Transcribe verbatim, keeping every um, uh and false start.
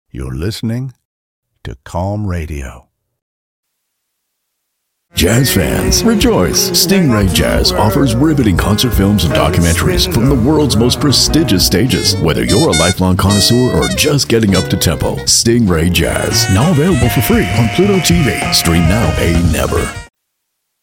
You're listening to Calm Radio. Jazz fans, rejoice! Stingray Jazz offers riveting concert films and documentaries from the world's most prestigious stages. Whether you're a lifelong connoisseur or just getting up to tempo, Stingray Jazz, now available for free on Pluto T V. Stream now, pay never.